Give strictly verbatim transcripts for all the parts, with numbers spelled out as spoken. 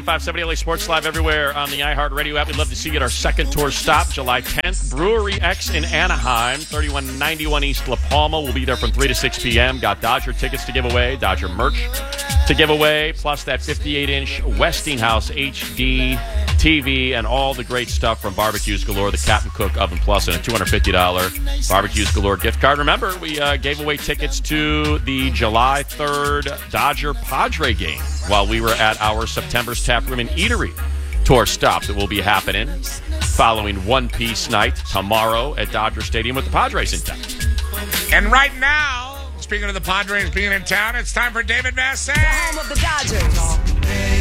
five seventy L A Sports Live everywhere on the iHeartRadio app. We'd love to see you at our second tour stop, July tenth. Brewery X in Anaheim, thirty-one ninety-one East La Palma. We'll be there from three to six p.m. Got Dodger tickets to give away, Dodger merch to give away, plus that fifty-eight inch Westinghouse H D T V and all the great stuff from Barbecues Galore, the Captain Cook Oven Plus, and a two hundred fifty dollars Barbecues Galore gift card. Remember, we uh, gave away tickets to the July third Dodger-Padre game while we were at our September's Tap Room and Eatery tour stop that will be happening following One Piece night tomorrow at Dodger Stadium with the Padres in town. And right now, speaking of the Padres being in town, it's time for David Vassegh. The home of the Dodgers.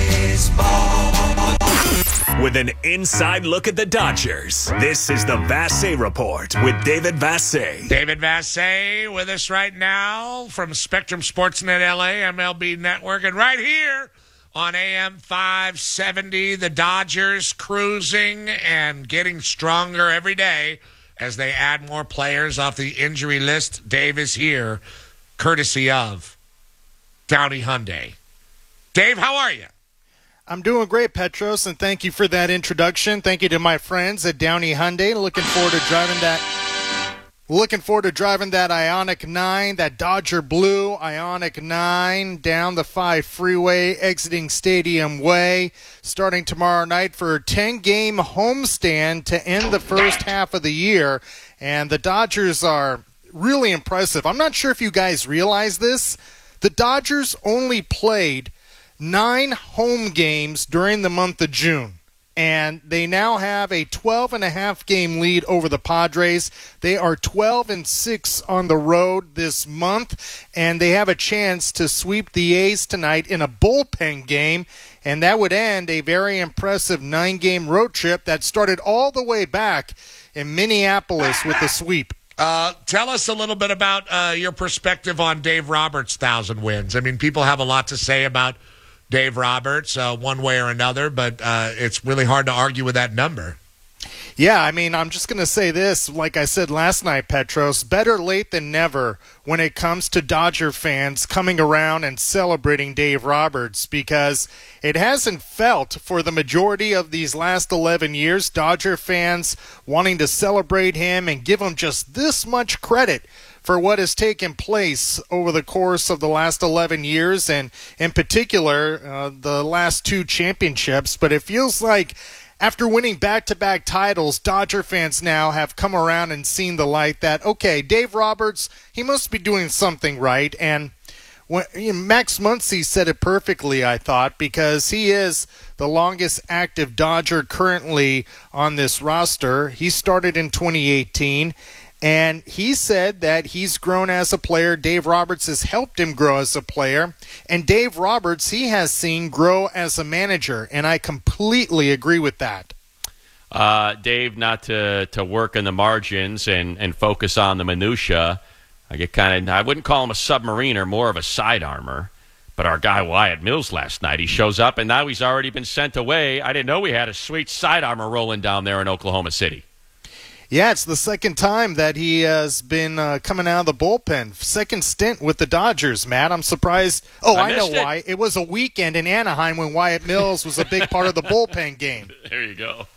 With an inside look at the Dodgers, this is the Vassegh Report with David Vassegh. David Vassegh with us right now from Spectrum Sportsnet L A, M L B Network, and right here on A M five seventy, the Dodgers cruising and getting stronger every day as they add more players off the injury list. Dave is here, courtesy of Downey Hyundai. Dave, how are you? I'm doing great, Petros, and thank you for that introduction. Thank you to my friends at Downey Hyundai. Looking forward to driving that. Looking forward to driving that Ioniq nine, that Dodger Blue Ioniq nine down the five freeway, exiting Stadium Way, starting tomorrow night for a ten-game homestand to end the first half of the year. And the Dodgers are really impressive. I'm not sure if you guys realize this. The Dodgers only played nine home games during the month of June, and they now have a twelve and a half game lead over the Padres. They are twelve and six on the road this month, and they have a chance to sweep the A's tonight in a bullpen game, and that would end a very impressive nine game road trip that started all the way back in Minneapolis with the sweep. Uh, tell us a little bit about uh, your perspective on Dave Roberts' thousand wins. I mean, people have a lot to say about Dave Roberts, uh, one way or another, but uh, it's really hard to argue with that number. Yeah, I mean, I'm just going to say this, like I said last night, Petros, better late than never when it comes to Dodger fans coming around and celebrating Dave Roberts, because it hasn't felt for the majority of these last eleven years, Dodger fans wanting to celebrate him and give him just this much credit for what has taken place over the course of the last eleven years, and in particular, uh, the last two championships. But it feels like after winning back-to-back titles, Dodger fans now have come around and seen the light that, okay, Dave Roberts, he must be doing something right. And when, you know, Max Muncy said it perfectly, I thought, because he is the longest active Dodger currently on this roster. He started in twenty eighteen. And he said that he's grown as a player. Dave Roberts has helped him grow as a player. And Dave Roberts, he has seen grow as a manager. And I completely agree with that. Uh, Dave, not to, to work in the margins and, and focus on the minutia, I get kind of, I wouldn't call him a submariner, more of a sidearmer. But our guy Wyatt Mills last night, he shows up, and now he's already been sent away. I didn't know we had a sweet sidearmer rolling down there in Oklahoma City. Yeah, it's the second time that he has been uh, coming out of the bullpen. Second stint with the Dodgers, Matt. I'm surprised. Oh, I, I know it. why. It was a weekend in Anaheim when Wyatt Mills was a big part of the bullpen game. There you go.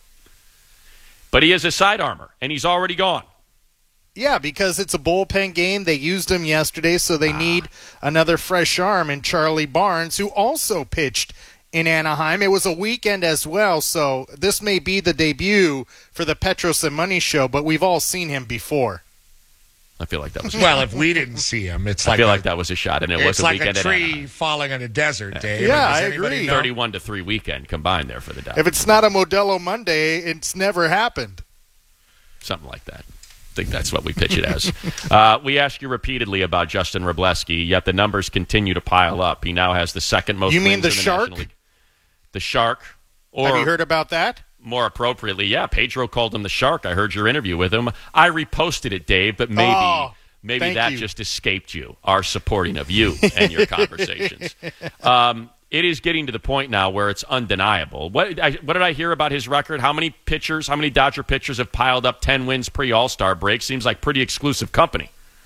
But he is a sidearmer, and he's already gone. Yeah, because it's a bullpen game. They used him yesterday, so they ah. need another fresh arm in Charlie Barnes, who also pitched in Anaheim. It was a weekend as well, so this may be the debut for the Petros and Money show, but we've all seen him before. I feel like that was. Well, if we didn't see him, it's I like feel a, like that was a shot, and it was a like weekend. It's like a in tree falling in a desert, Dave. Yeah, Does I agree. know? Thirty-one to three weekend combined there for the Dodgers. If it's not a Modelo Monday, it's never happened. Something like that. I think that's what we pitch it as. uh, we ask you repeatedly about Justin Wroblewski, yet the numbers continue to pile up. He now has the second most. You mean wins the in the Shark? National League. The Shark. Or, have you heard about that? More appropriately, yeah. Pedro called him the Shark. I heard your interview with him. I reposted it, Dave, but maybe oh, maybe that you. just escaped you, our supporting of you and your conversations. Um, it is getting to the point now where it's undeniable. What, I, what did I hear about his record? How many pitchers, how many Dodger pitchers have piled up ten wins pre-All-Star break? Seems like pretty exclusive company.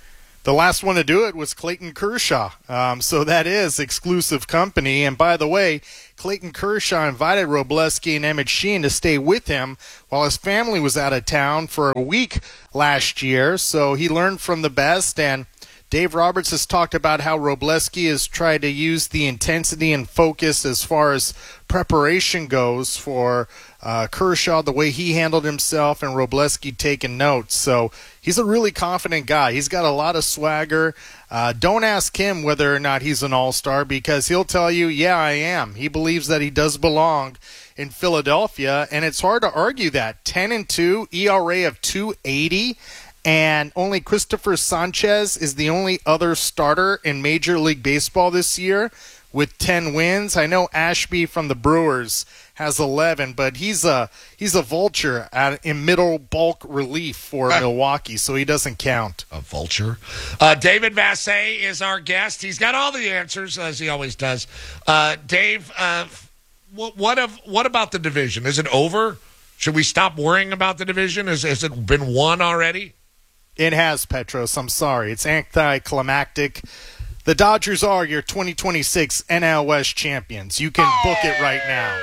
The last one to do it was Clayton Kershaw. Um, so that is exclusive company. And by the way, Clayton Kershaw invited Wrobleski and Emmett Sheehan to stay with him while his family was out of town for a week last year. So he learned from the best. And Dave Roberts has talked about how Wrobleski has tried to use the intensity and focus as far as preparation goes for uh, Kershaw, the way he handled himself, and Wrobleski taking notes. So he's a really confident guy. He's got a lot of swagger. Uh, don't ask him whether or not he's an all-star, because he'll tell you, yeah, I am. He believes that he does belong in Philadelphia, and it's hard to argue that. ten and two, E R A of two eighty. And only Christopher Sanchez is the only other starter in Major League Baseball this year with ten wins. I know Ashby from the Brewers has eleven, but he's a he's a vulture at, in middle bulk relief for uh, Milwaukee, so he doesn't count. A vulture. Uh, David Vassegh is our guest. He's got all the answers, as he always does. Uh, Dave, uh, what what, of, what about the division? Is it over? Should we stop worrying about the division? Has, has it been won already? It has, Petros. I'm sorry. It's anticlimactic. The Dodgers are your twenty twenty-six N L West champions. You can book it right now.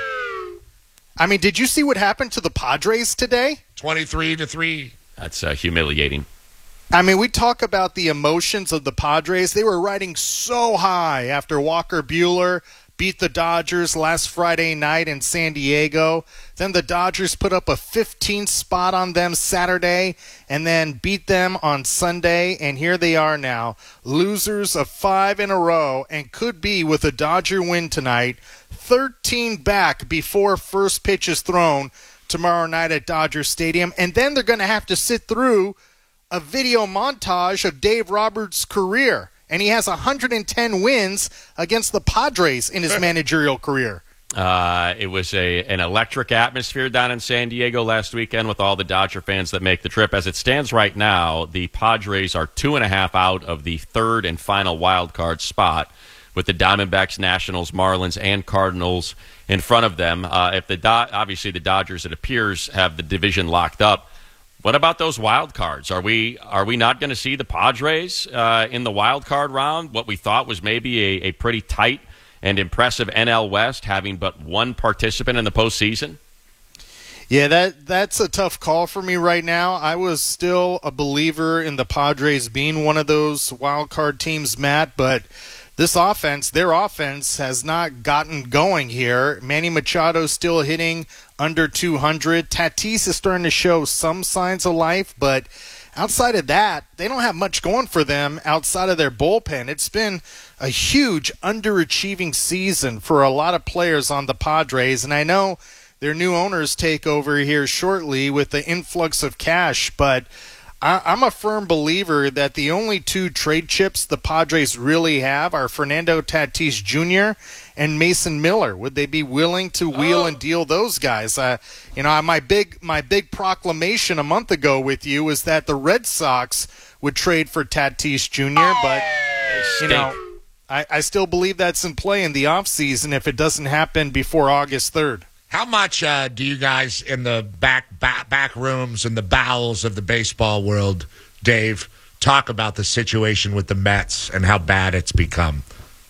I mean, did you see what happened to the Padres today? twenty-three to three. That's uh, humiliating. I mean, we talk about the emotions of the Padres. They were riding so high after Walker Buehler beat the Dodgers last Friday night in San Diego. Then the Dodgers put up a fifteenth spot on them Saturday and then beat them on Sunday. And here they are now, losers of five in a row, and could be, with a Dodger win tonight, thirteen back before first pitch is thrown tomorrow night at Dodger Stadium. And then they're going to have to sit through a video montage of Dave Roberts' career. And he has one hundred ten wins against the Padres in his managerial career. Uh, it was a an electric atmosphere down in San Diego last weekend with all the Dodger fans that make the trip. As it stands right now, the Padres are two and a half out of the third and final wild card spot, with the Diamondbacks, Nationals, Marlins, and Cardinals in front of them. Uh, if the Do- obviously the Dodgers, it appears, have the division locked up. What about those wild cards? Are we are we not going to see the Padres uh, in the wild card round? What we thought was maybe a, a pretty tight and impressive N L West, having but one participant in the postseason? Yeah, that that's a tough call for me right now. I was still a believer in the Padres being one of those wild card teams, Matt, but this offense, their offense, has not gotten going here. Manny Machado still hitting under two hundred. Tatis is starting to show some signs of life, but outside of that, they don't have much going for them outside of their bullpen. It's been a huge underachieving season for a lot of players on the Padres, and I know their new owners take over here shortly with the influx of cash, but I'm a firm believer that the only two trade chips the Padres really have are Fernando Tatis Junior and Mason Miller. Would they be willing to wheel and deal those guys? Uh, you know, my big my big proclamation a month ago with you was that the Red Sox would trade for Tatis Junior, but you know, I, I still believe that's in play in the offseason if it doesn't happen before August third. How much uh, do you guys in the back, back back rooms and the bowels of the baseball world, Dave, talk about the situation with the Mets and how bad it's become?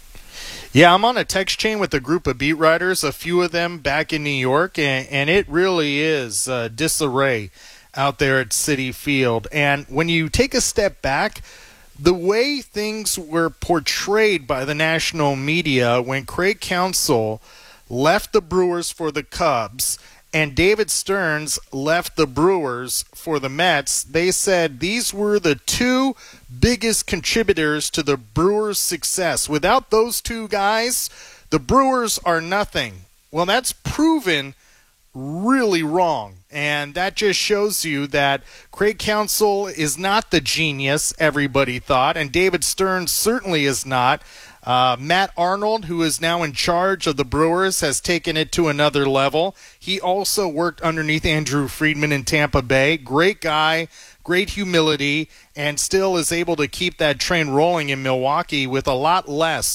Yeah, I'm on a text chain with a group of beat writers, a few of them back in New York, and, and it really is uh, disarray out there at Citi Field. And when you take a step back, the way things were portrayed by the national media when Craig Counsell left the Brewers for the Cubs and David Stearns left the Brewers for the Mets, they said these were the two biggest contributors to the Brewers' success. Without those two guys, the Brewers are nothing. Well, that's proven really wrong. And that just shows you that Craig Counsell is not the genius everybody thought, and David Stearns certainly is not. Uh, Matt Arnold, who is now in charge of the Brewers, has taken it to another level. He also worked underneath Andrew Friedman in Tampa Bay. Great guy, great humility, and still is able to keep that train rolling in Milwaukee with a lot less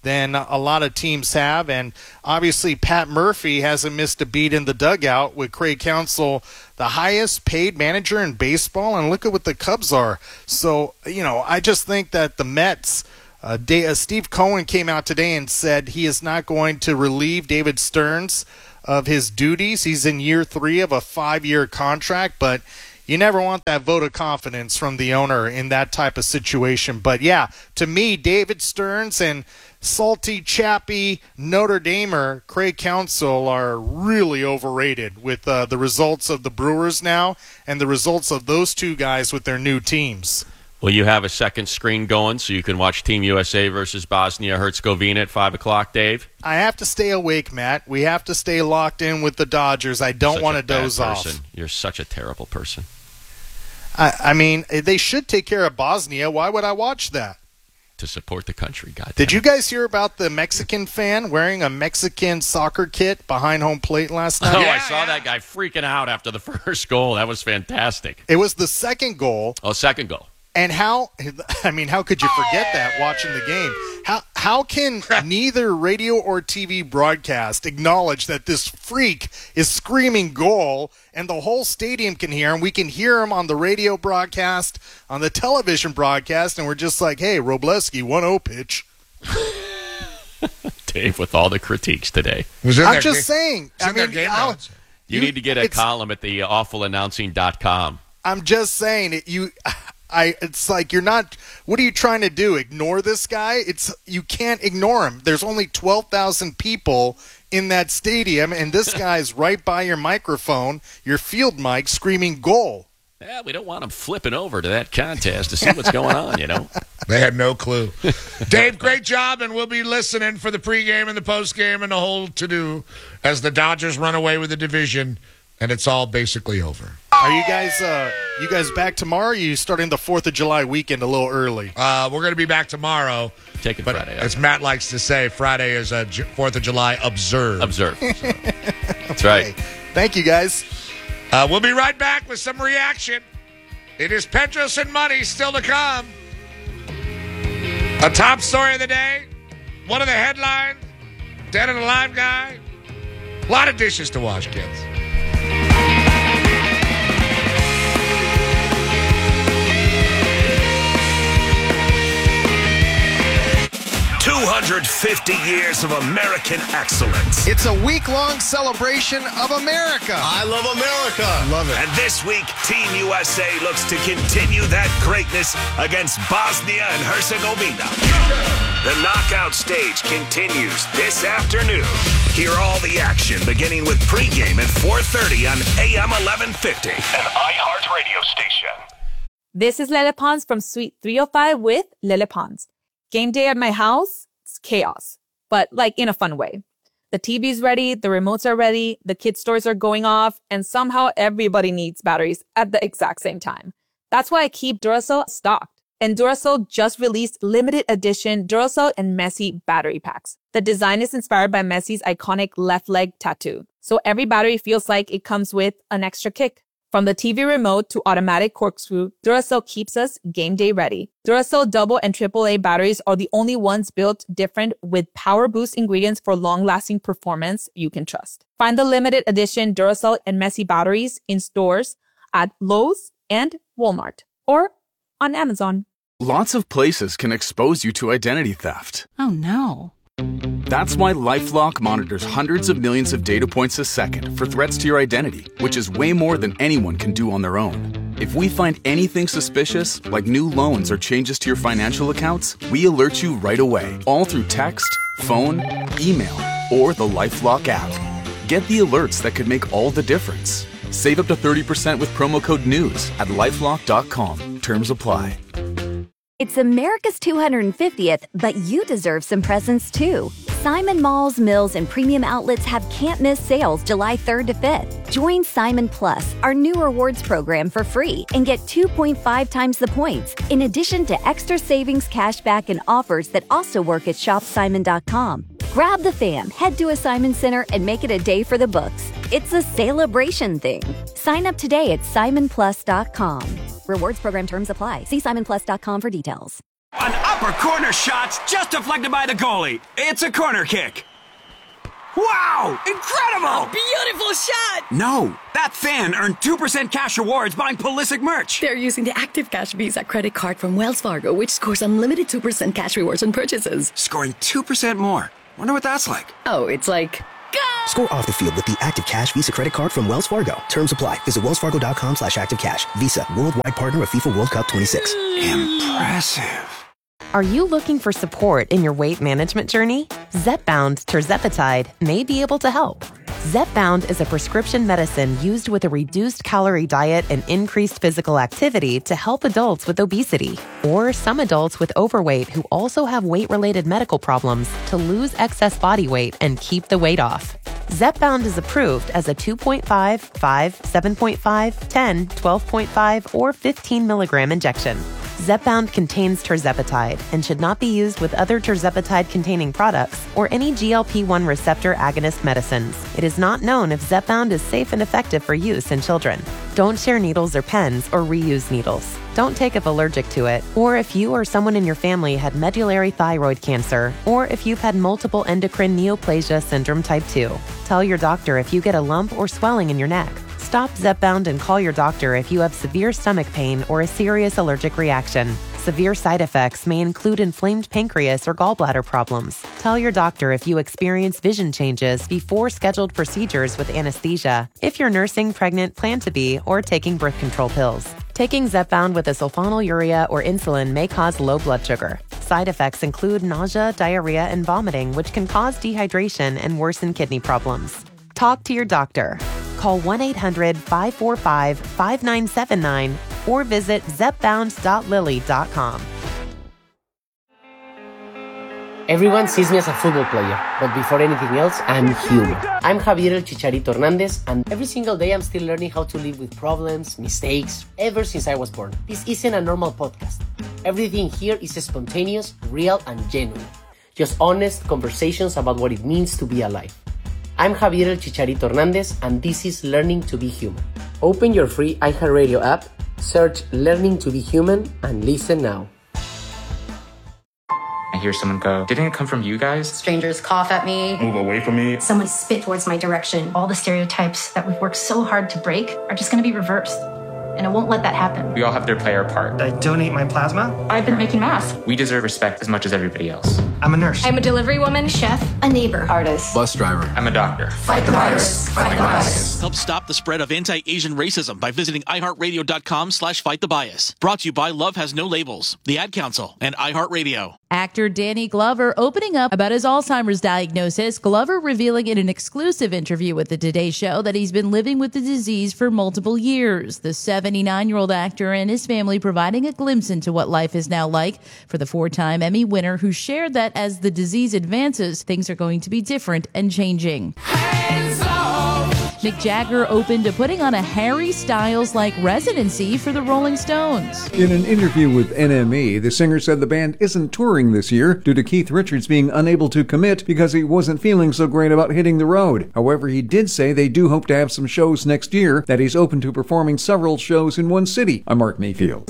than a lot of teams have. And obviously Pat Murphy hasn't missed a beat in the dugout with Craig Counsell, the highest paid manager in baseball. And look at what the Cubs are. So, you know, I just think that the Mets, uh, Day, uh, Steve Cohen came out today and said he is not going to relieve David Stearns of his duties. He's in year three of a five-year contract, but you never want that vote of confidence from the owner in that type of situation. But, yeah, to me, David Stearns and salty, chappy Notre Damer Craig Counsell are really overrated with uh, the results of the Brewers now and the results of those two guys with their new teams. Well, you have a second screen going so you can watch Team U S A versus Bosnia-Herzegovina at five o'clock, Dave? I have to stay awake, Matt. We have to stay locked in with the Dodgers. I don't want to doze off. You're such a terrible person. I, I mean, they should take care of Bosnia. Why would I watch that? To support the country, goddamn. Did you guys hear about the Mexican fan wearing a Mexican soccer kit behind home plate last night? Oh, Yeah, I saw yeah. that guy freaking out after the first goal. That was fantastic. It was the second goal. Oh, second goal. And how, I mean, how could you forget that watching the game? How how can neither radio or T V broadcast acknowledge that this freak is screaming goal and the whole stadium can hear him? We can hear him on the radio broadcast, on the television broadcast, and we're just like, hey, Robleski, one oh pitch. Dave with all the critiques today. Was in I'm their just ga- saying. was in I their mean, game I'll- notes. You, You- need to get a it's- column at the awful announcing dot com. I'm just saying it. You, I. It's like you're not. What are you trying to do? Ignore this guy? It's you can't ignore him. There's only twelve thousand people in that stadium, and this guy's right by your microphone, your field mic, screaming goal. Yeah, we don't want him flipping over to that contest to see what's going on, you know. They had no clue. Dave, great job, and we'll be listening for the pregame and the postgame and the whole to-do as the Dodgers run away with the division, and it's all basically over. Are you guys? Uh, you guys back tomorrow? Or are you starting the Fourth of July weekend a little early? Uh, we're going to be back tomorrow. Taking But Friday. as Matt likes to say, Friday is a J- fourth of July observe. Observe. That's right. Hey, thank you, guys. Uh, we'll be right back with some reaction. It is Petros and Money still to come. A top story of the day. One of the headlines. Dead and alive guy. A lot of dishes to wash, kids. two hundred fifty years of American excellence. It's a week-long celebration of America. I love America. Love it. And this week, Team U S A looks to continue that greatness against Bosnia and Herzegovina. The knockout stage continues this afternoon. Hear all the action beginning with pregame at four thirty on A M eleven fifty, an iHeart radio station. This is Lele Pons from Suite three oh five with Lele Pons. Game day at my house, it's chaos, but like in a fun way. The T V's ready, the remotes are ready, the kids' stores are going off, and somehow everybody needs batteries at the exact same time. That's why I keep Duracell stocked. And Duracell just released limited edition Duracell and Messi battery packs. The design is inspired by Messi's iconic left leg tattoo. So every battery feels like it comes with an extra kick. From the T V remote to automatic corkscrew, Duracell keeps us game day ready. Duracell double and triple A batteries are the only ones built different with power boost ingredients for long-lasting performance you can trust. Find the limited edition Duracell and Messi batteries in stores at Lowe's and Walmart or on Amazon. Lots of places can expose you to identity theft. Oh, no. That's why LifeLock monitors hundreds of millions of data points a second for threats to your identity, which is way more than anyone can do on their own. If we find anything suspicious, like new loans or changes to your financial accounts, we alert you right away, all through text, phone, email, or the LifeLock app. Get the alerts that could make all the difference. Save up to thirty percent with promo code NEWS at lifelock dot com. Terms apply. It's America's two hundred fiftieth, but you deserve some presents too. Simon Malls, Mills, and Premium Outlets have can't-miss sales July third to fifth. Join Simon Plus, our new rewards program, for free and get two point five times the points, in addition to extra savings, cashback, and offers that also work at shop simon dot com. Grab the fam, head to a Simon Center, and make it a day for the books. It's a celebration thing. Sign up today at simon plus dot com. Rewards program terms apply. See simon plus dot com for details. An upper corner shot's just deflected by the goalie. It's a corner kick. Wow! Incredible! A beautiful shot! No, that fan earned two percent cash rewards buying Pulisic merch. They're using the Active Cash Visa credit card from Wells Fargo, which scores unlimited two percent cash rewards on purchases. Scoring two percent more. Wonder what that's like. Oh, it's like... Go! Score off the field with the Active Cash Visa credit card from Wells Fargo. Terms apply. Visit wellsfargo.com slash activecash. Visa, worldwide partner of FIFA World Cup twenty-six. Impressive. Are you looking for support in your weight management journey? Zepbound tirzepatide may be able to help. Zepbound is a prescription medicine used with a reduced calorie diet and increased physical activity to help adults with obesity or some adults with overweight who also have weight-related medical problems to lose excess body weight and keep the weight off. Zepbound is approved as a two point five, five, seven point five, ten, twelve point five, or fifteen milligram injection. Zepbound contains tirzepatide and should not be used with other tirzepatide-containing products or any G L P one receptor agonist medicines. It is not known if Zepbound is safe and effective for use in children. Don't share needles or pens or reuse needles. Don't take if allergic to it, or if you or someone in your family had medullary thyroid cancer, or if you've had multiple endocrine neoplasia syndrome type two. Tell your doctor if you get a lump or swelling in your neck. Stop Zepbound and call your doctor if you have severe stomach pain or a serious allergic reaction. Severe side effects may include inflamed pancreas or gallbladder problems. Tell your doctor if you experience vision changes before scheduled procedures with anesthesia, if you're nursing, pregnant, plan to be, or taking birth control pills. Taking Zepbound with a sulfonylurea or insulin may cause low blood sugar. Side effects include nausea, diarrhea, and vomiting, which can cause dehydration and worsen kidney problems. Talk to your doctor. Call one eight hundred, five four five, five nine seven nine or visit zepbound dot lilly dot com. Everyone sees me as a football player, but before anything else, I'm human. I'm Javier El Chicharito Hernandez, and every single day I'm still learning how to live with problems, mistakes, ever since I was born. This isn't a normal podcast. Everything here is spontaneous, real, and genuine. Just honest conversations about what it means to be alive. I'm Javier El Chicharito Hernandez, and this is Learning to be Human. Open your free iHeartRadio app, search Learning to be Human, and listen now. I hear someone go, didn't it come from you guys? Strangers cough at me. Move away from me. Someone spit towards my direction. All the stereotypes that we've worked so hard to break are just going to be reversed. And I won't let that happen. We all have to play our part. I donate my plasma. I've been making masks. We deserve respect as much as everybody else. I'm a nurse. I'm a delivery woman, chef, a neighbor, artist, bus driver. I'm a doctor. Fight the virus. Fight the bias. Help stop the spread of anti-Asian racism by visiting iHeartRadio.com slash fight the bias. Brought to you by Love Has No Labels, the Ad Council, and iHeartRadio. Actor Danny Glover opening up about his Alzheimer's diagnosis. Glover revealing in an exclusive interview with the Today Show that he's been living with the disease for multiple years. The seventy-nine-year-old actor and his family providing a glimpse into what life is now like for the four-time Emmy winner, who shared that as the disease advances, things are going to be different and changing. Hands off. Mick Jagger opened to putting on a Harry Styles-like residency for the Rolling Stones. In an interview with N M E, the singer said the band isn't touring this year due to Keith Richards being unable to commit because he wasn't feeling so great about hitting the road. However, he did say they do hope to have some shows next year, that he's open to performing several shows in one city. I'm Mark Mayfield.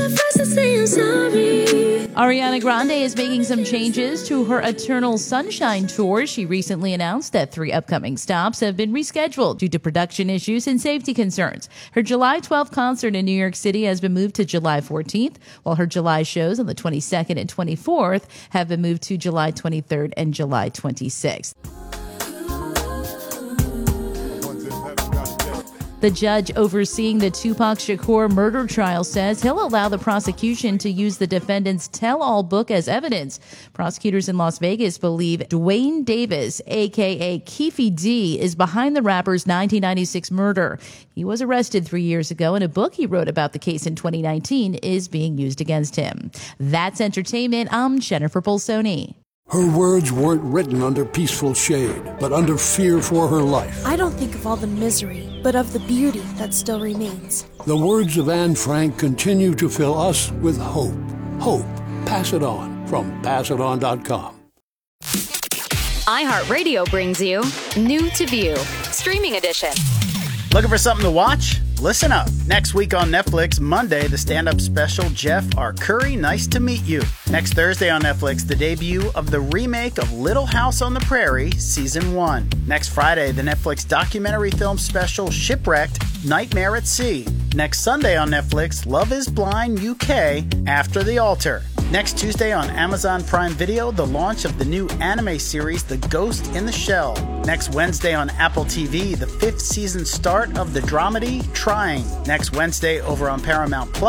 Ariana Grande is making some changes to her Eternal Sunshine tour. She recently announced that three upcoming stops have been rescheduled due to production issues and safety concerns. Her July twelfth concert in New York City has been moved to July fourteenth, while her July shows on the twenty-second and twenty-fourth have been moved to July twenty-third and July twenty-sixth. The judge overseeing the Tupac Shakur murder trial says he'll allow the prosecution to use the defendant's tell-all book as evidence. Prosecutors in Las Vegas believe Dwayne Davis, a k a. Keefe D, is behind the rapper's nineteen ninety-six murder. He was arrested three years ago, and a book he wrote about the case in twenty nineteen is being used against him. That's entertainment. I'm Jennifer Bolsoni. Her words weren't written under peaceful shade, but under fear for her life. I don't think of all the misery, but of the beauty that still remains. The words of Anne Frank continue to fill us with hope. Hope. Pass it on from pass it on dot com. iHeartRadio brings you New to View, Streaming Edition. Looking for something to watch? Listen up. Next week on Netflix, Monday, the stand-up special Jeff R. Curry, Nice to Meet You. Next Thursday on Netflix, the debut of the remake of Little House on the Prairie, Season one. Next Friday, the Netflix documentary film special Shipwrecked, Nightmare at Sea. Next Sunday on Netflix, Love is Blind U K, After the Altar. Next Tuesday on Amazon Prime Video, the launch of the new anime series The Ghost in the Shell. Next Wednesday on Apple T V, the fifth season start of the dramedy Trying. Next Wednesday over on Paramount Plus.